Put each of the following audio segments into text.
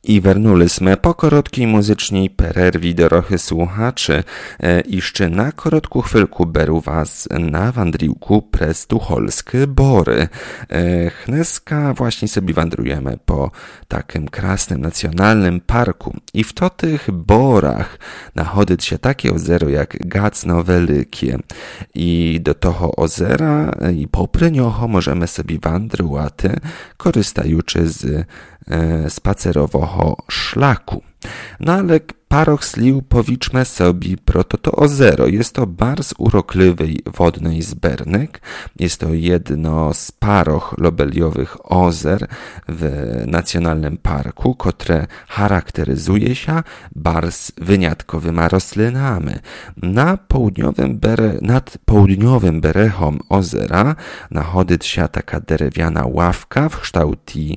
I вернулися по короткій музичній перерві, дорогих słuchaczy. I ще na korotku chwilku beru was na wandriłku przez tucholskie bory. Dneska właśnie sobie wandrujemy po takim krasnym nacjonalnym parku. I w tych borach nachodzi się takie ozero jak Gacno Wielkie. I do toho ozera i popry nioho możemy sobie wandrować, korzystając z spacerowego szlaku. No ale parę sliw powiedzmy sobie pro to ozero. Jest to bardzo urokliwy wodny zbernik. Jest to jedno z paroch lobeliowych ozer w nacjonalnym parku, które charakteryzuje się bardzo wyjątkowymi roślinami. Nad południowym berechom ozera nachodzi się taka drewniana ławka w kształcie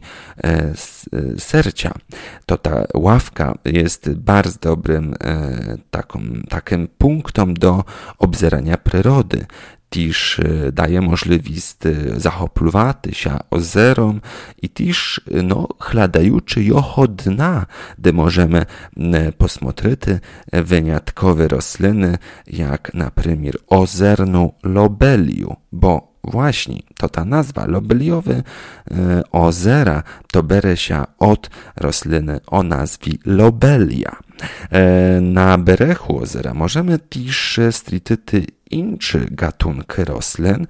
sercia. To ta ławka jest bardzo dobrym takim punktem do obzerania przyrody. Też daje możliwość zachoplować się ozerom i też chladajuczy jeho dna, gdzie możemy posмотреть wyjątkowe rośliny, jak na przykład ozerną lobeliu, bo właśnie to ta nazwa lobeliowe ozera to bierze się od rośliny o nazwie lobelia. Na berechu ozera możemy też strytyty inne gatunki roślin,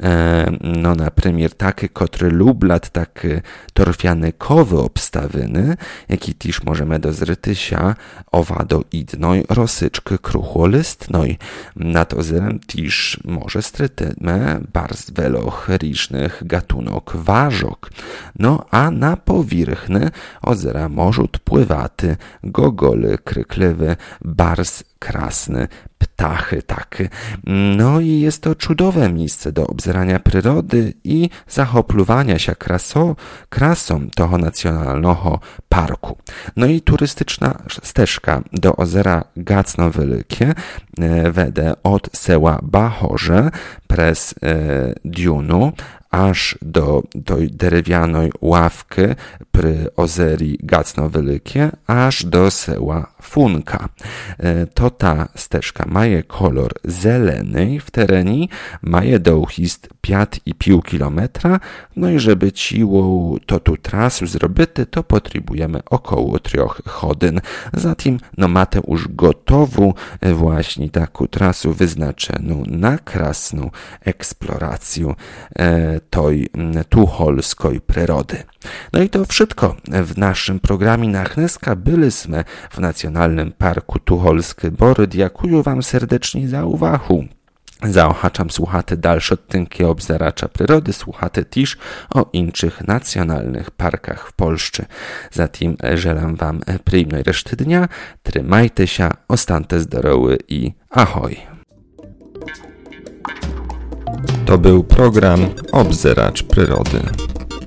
na przykład takie, które lubią takie torfianykowe obstawyny, jak i też możemy dozryty się owadoidnej rosyczki krucholistnej. Nad ozerem też może strytymy bardzo wiele różnych gatunków ważok. No a na powierzchni ozera może pływać gogoly krykliwe, bardzo krasne ptachy takie. No i jest to cudowne miejsce do obzerania przyrody i zachoplowania się krasą toho nacjonalnego parku. No i turystyczna ścieżka do ozera Gacno Wielkie wede od seła Bachorze przez Diunu aż do tej drewnianej ławki przy ozeri Gacno Wielkie, aż do seła Funka. To ta ścieżka ma kolor zeleny w terenie, ma długość 5,5 km, no i żeby ciło to tu trasu zrobić, to potrzebujemy około 3 godzin. Zatem mamy już gotową właśnie taką trasu wyznaczoną na krasną eksplorację tej tucholskiej przyrody. No i to wszystko w naszym programie na dneska. Byliśmy w Nacjonalnym Parku Tucholskie Bory. Dziękuję wam serdecznie za uwagę. Zaochaczam słuchaty dalsze odtynki obzeracza przyrody, słuchaty też o innych nacjonalnych parkach w Polsce. Zatem żelam wam przyjemnej reszty dnia, trzymajcie się, ostańcie zdrowy i ahoj. To był program Obzeracz Przyrody.